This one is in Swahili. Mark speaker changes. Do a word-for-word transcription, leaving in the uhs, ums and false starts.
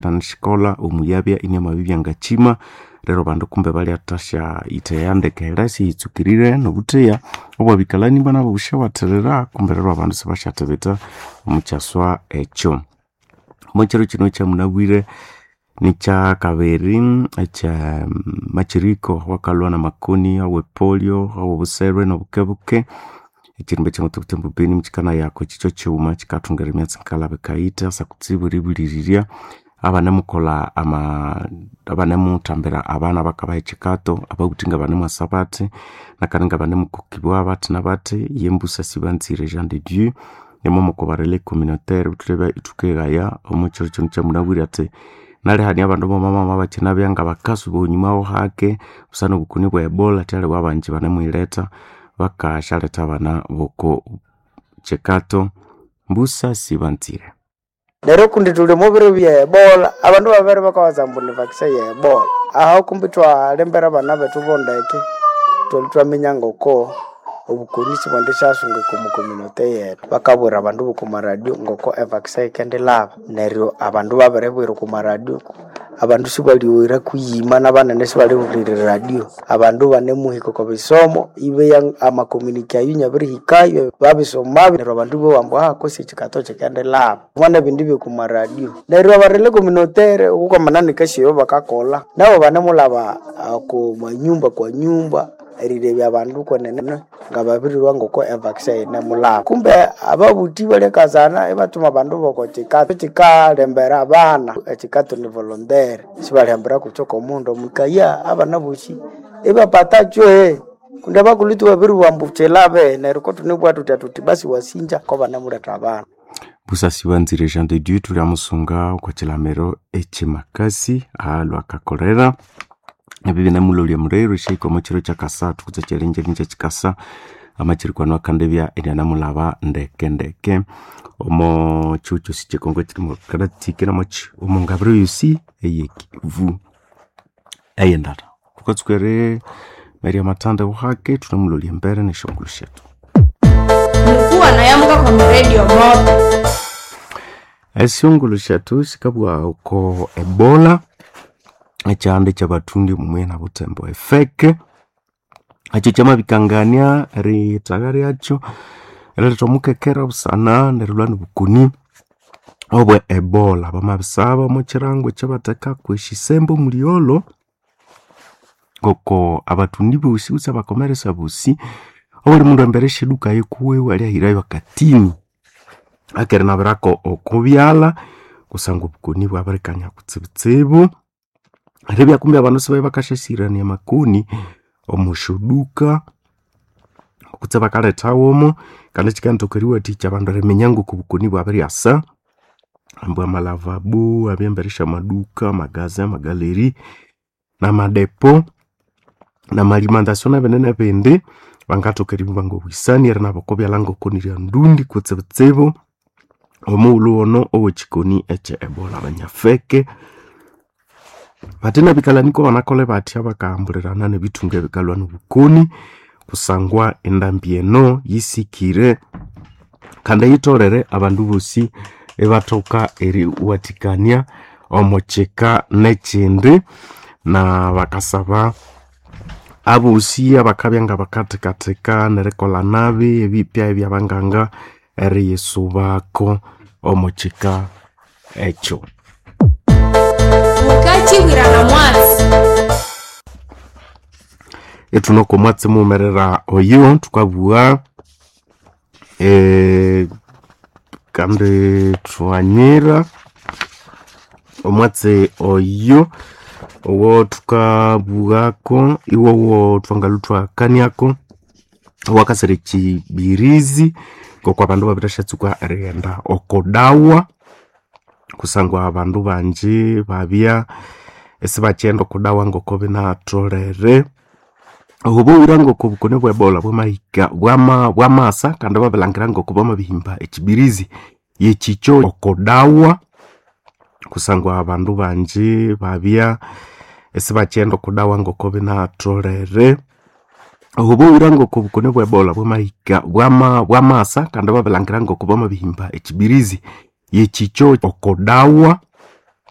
Speaker 1: tanishikola omuyabya inyamabibya ngachima rero bandu kumbe bali atasha iteyandekera siyitsukirire nobuteya obwabikalani bana babusha waterera kumbe rero abandu sebashatebeta omukyaswa ekyo mochero kino kya munabwire nicha kaberi echa machiriko wakalwa na makoni awe polio awe buserwe no bukebuke ekirimbe kya mutukutembu beni mchikana yako chicho cyuma kikatunga remyatsi kalabe kaita sakutsiburibulirirya abana mukola ama abana mutambira abana bakabaye chikato abagutinga bana mwasabate nakananga bana mukukibwa abati nabate yembusa sibanzire Jean de Dieu nemo mukobarele communautaire utureba itukegaya omuchiro cyo cya munabwira ate nale hani abandu mama babakina byanga bakasu bonyumaho hake busano bukuni bwa Ebola tale wabanje bana mwileta bakashaleta bana boko chekato mbusa sibanzire
Speaker 2: Lero kundi tuli mubiro bya Ebola abandu babere bakawazambuni vaccine ya Ebola aho kumbitwa lembera bana betu bondeke tolitwa minyangoko obukunisi bwandishasunga ku community yetu bakabura abandu buku radio ngoko e vaccine kende lava neryo abandu babere bwiro ku radio abandu sibaliwira kuyima nabana sibali urire radio abandu bane muhiko ko bisomo ibe yang ama community ayunya biri hikayo babisoma neryo abandu bo wambwa akosi chikato chekende lava mwana bindibe ku radio neryo barele community uko manani kashiyo bakakola nabo bane mulaba ku manyumba kwa nyumba erire bya bandu konene ngababirirwa ngoko e vaccine ne mulaba kumbe ababuti bale kazana ebatuma bandu boko chikato chikalembera abana chikato ni volontaire sibalembera kuchoko mundo mukaya abana bushi ebapata chwe kunda bakulitu babirirwa mbuchelabe neriko tunibwa tutatuti basi wasinja ko bana muleta abana
Speaker 1: busa sibanzire Jean de Dieu tuli amusunga kwa chilamero echimakasi alo akakorera Ebibi na muloli ya mreiro ishiko machiro chakasa tukuza cherenje ninja chikasa amachiri kwa nwakandevya ina na mulava ndeke ndeke omo chuchu si chekongo chirimo kadati kena machi omo ngabro yusi eyeki vu eyendata kukatsukwere Maria Matanda uhake tunamuloli ya mbere na shongulu shetu
Speaker 3: Mkuwa na yamuka kwa mredio moto
Speaker 1: Esiongulu shetu sikabwa uko Ebola Echande chabatundi mumwena butembo efeke Acho chama bikangania ri tagari acho Ele tomuke kera busana nerulani bukuni Obwe Ebola bamabisaba mochirango chabataka kweshisembo muliolo Koko abatundi busi usa bakomeresa busi Obwe mundu ambereshe duka yekuwe wali ahirayo wakatini Akere naberako okubyala Kusangu bukuni wabarekanya kutsibutsibu Rebya kumbe abantu sibaye bakashashirana ya makuni omushuduka kutsaba kale tawomo kana chikantokeriwa ticha bandu remenyango kubukuni bwabari asa ambwa malavabu abyemberisha maduka magaza magaleri na madepo na malimandasyon abenene bende bangatokeriwa bango wisani era nabakobya lango konira ndundi kutsebetsebo omuulu ono owechikoni eche Ebola banyafeke Batena bikalaniko wanakole batia bakaamburirana ne bitunge bikalwa n'ubukoni kusangwa endambieno yisikire kanda yitorere abandu bosi ebatoka eri watikania omocheka nechinde na bakasaba abusi abakabyanga bakatekateka nerekola nabi ebipya ebyabanganga eri yesubako omocheka echo
Speaker 3: Mukati wirana mwatsi
Speaker 1: Etunoko mwatsi mumerera oyo tukabua e kande twanyera omwatsi oyo owo tukabuako iwo wo twangalutwa kaniako wakasere chibirizi kokwa bandu babitashatsuka renda okodawa kusangwa abandu banje babya esibachendo kudawa ngokobe na torere obo urango kubukone bwa Ebola bwa mahika bwa bwa masa kandi babelangira ngokuba mabihimba ekibirizi yechicho okodawa kusangwa abandu banje babya esibachendo kudawa ngokobe na torere obo urango kubukone bwa Ebola bwa mahika bwa bwa masa kandi babelangira ngokuba mabihimba ekibirizi yechicho okodawa